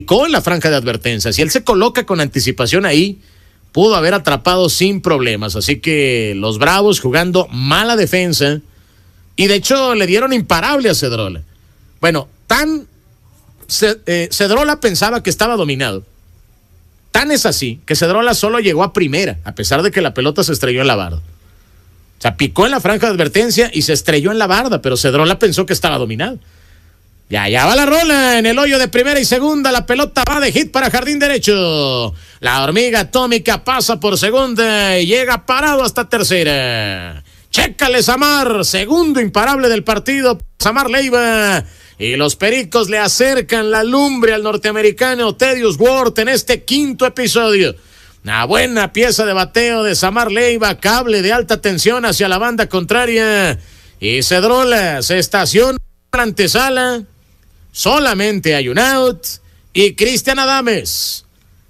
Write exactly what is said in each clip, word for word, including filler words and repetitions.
en la franja de advertencia. Si él se coloca con anticipación ahí, pudo haber atrapado sin problemas. Así que los Bravos jugando mala defensa. Y de hecho le dieron imparable a Cedrola. Bueno, tan eh, Cedrola pensaba que estaba dominado. Tan es así que Cedrola solo llegó a primera, a pesar de que la pelota se estrelló en la barda. O sea, picó en la franja de advertencia y se estrelló en la barda, pero Cedrola pensó que estaba dominado. Ya, ya va la rola en el hoyo de primera y segunda. La pelota va de hit para jardín derecho. La hormiga atómica pasa por segunda y llega parado hasta tercera. Chécale, Samar, segundo imparable del partido, Samar Leiva. Y los Pericos le acercan la lumbre al norteamericano Thaddeus Ward en este quinto episodio. Una buena pieza de bateo de Samar Leiva, cable de alta tensión hacia la banda contraria. Y Cedrola se estaciona en la antesala. Solamente hay un out. Y Cristian Adames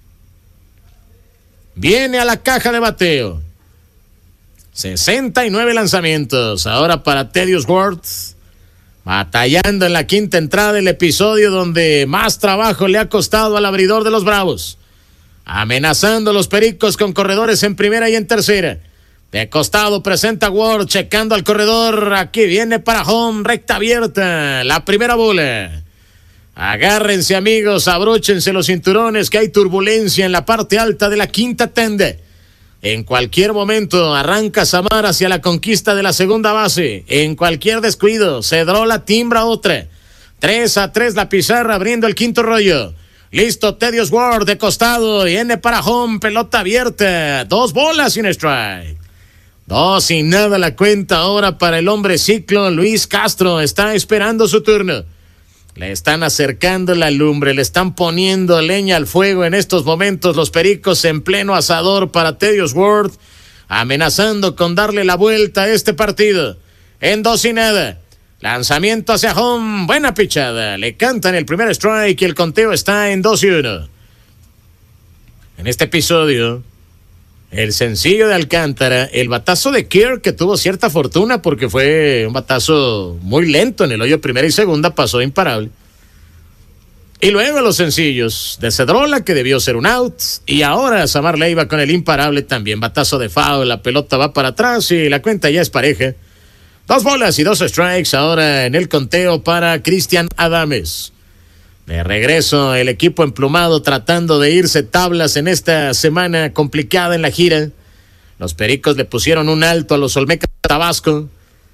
viene a la caja de bateo. sesenta y nueve lanzamientos ahora para Thaddeus Ward, batallando en la quinta entrada del episodio donde más trabajo le ha costado al abridor de los Bravos, amenazando a los Pericos con corredores en primera y en tercera. De costado presenta Ward, checando al corredor. Aquí viene para home, recta abierta, la primera bola. Agárrense, amigos, abróchense los cinturones, que hay turbulencia en la parte alta de la quinta tanda. En cualquier momento arranca Samar hacia la conquista de la segunda base. En cualquier descuido, Cedrola timbra otra. tres a tres la pizarra, abriendo el quinto rollo. Listo, Thaddeus Ward de costado, viene para home, pelota abierta. Dos bolas sin strike. Dos y nada la cuenta ahora para el hombre ciclo. Luis Castro está esperando su turno. Le están acercando la lumbre, le están poniendo leña al fuego en estos momentos los Pericos en pleno asador para Thaddeus Ward, amenazando con darle la vuelta a este partido. En dos y nada, lanzamiento hacia home, buena pichada, le cantan el primer strike y el conteo está en dos y uno. En este episodio, el sencillo de Alcántara, el batazo de Kirk, que tuvo cierta fortuna porque fue un batazo muy lento en el hoyo primera y segunda, pasó imparable. Y luego los sencillos de Cedrola, que debió ser un out, y ahora Samar Leiva con el imparable también, batazo de foul, la pelota va para atrás y la cuenta ya es pareja. Dos bolas y dos strikes ahora en el conteo para Cristian Adames. De regreso el equipo emplumado tratando de irse tablas en esta semana complicada en la gira. Los Pericos le pusieron un alto a los Olmecas de Tabasco.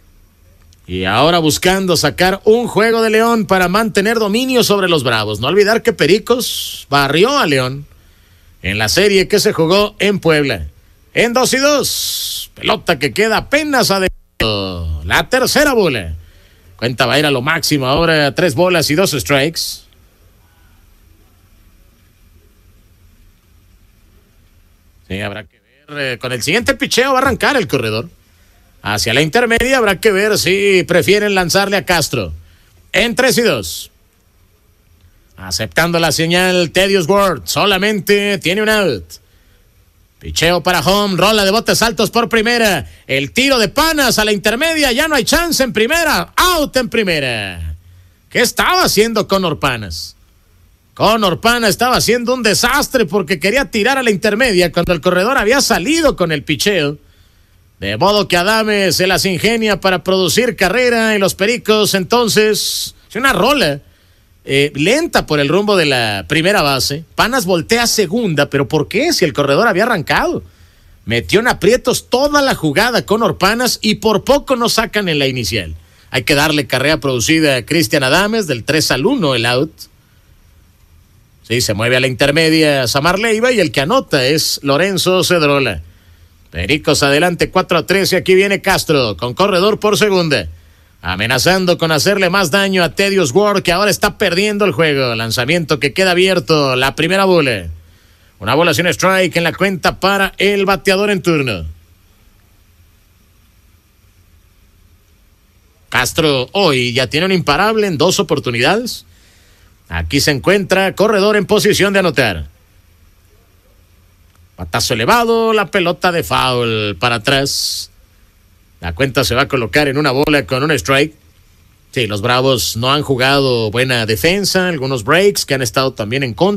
Y ahora buscando sacar un juego de León para mantener dominio sobre los Bravos. No olvidar que Pericos barrió a León en la serie que se jugó en Puebla. En dos y dos. Pelota que queda apenas adentro. La tercera bola. Cuenta va a ir a lo máximo ahora. Tres bolas y dos strikes. Sí, habrá que ver. Eh, con el siguiente picheo va a arrancar el corredor. Hacia la intermedia habrá que ver si prefieren lanzarle a Castro. En tres y dos. Aceptando la señal, Thaddeus Ward solamente tiene un out. Picheo para home, rola de botes altos por primera. El tiro de Panas a la intermedia, ya no hay chance en primera. Out en primera. ¿Qué estaba haciendo Conor Panas? Conor Panas estaba haciendo un desastre porque quería tirar a la intermedia cuando el corredor había salido con el picheo. De modo que Adames se las ingenia para producir carrera y los Pericos entonces, es una rola eh, lenta por el rumbo de la primera base. Panas voltea a segunda, pero ¿por qué? Si el corredor había arrancado. Metió en aprietos toda la jugada Conor Panas y por poco no sacan en la inicial. Hay que darle carrera producida a Cristian Adames, del tres al uno el out. Sí, se mueve a la intermedia Samar Leiva y el que anota es Lorenzo Cedrola. Pericos adelante cuatro a tres y aquí viene Castro con corredor por segunda. Amenazando con hacerle más daño a Thaddeus Ward, que ahora está perdiendo el juego. Lanzamiento que queda abierto, la primera bola. Una bola sin strike en la cuenta para el bateador en turno. Castro hoy ya tiene un imparable en dos oportunidades. Aquí se encuentra corredor en posición de anotar. Batazo elevado, la pelota de foul para atrás. La cuenta se va a colocar en una bola con un strike. Sí, los Bravos no han jugado buena defensa, algunos breaks que han estado también en contra.